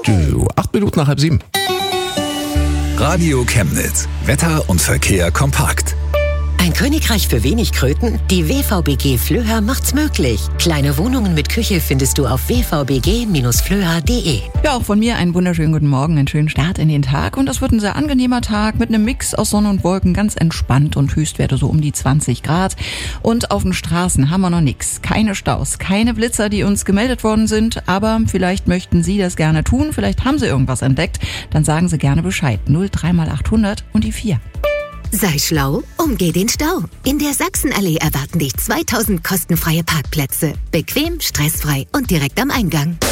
8 Minuten nach 6:30. Radio Chemnitz. Wetter und Verkehr kompakt. Ein Königreich für wenig Kröten? Die WVBG Flöha macht's möglich. Kleine Wohnungen mit Küche findest du auf wvbg-flöha.de. Ja, auch von mir einen wunderschönen guten Morgen, einen schönen Start in den Tag. Und das wird ein sehr angenehmer Tag mit einem Mix aus Sonne und Wolken, ganz entspannt und Höchstwerte so um die 20 Grad. Und auf den Straßen haben wir noch nichts. Keine Staus, keine Blitzer, die uns gemeldet worden sind. Aber vielleicht möchten Sie das gerne tun, vielleicht haben Sie irgendwas entdeckt. Dann sagen Sie gerne Bescheid. 03 mal 800 und die 4. Sei schlau, umgeh den Stau. In der Sachsenallee erwarten dich 2000 kostenfreie Parkplätze. Bequem, stressfrei und direkt am Eingang.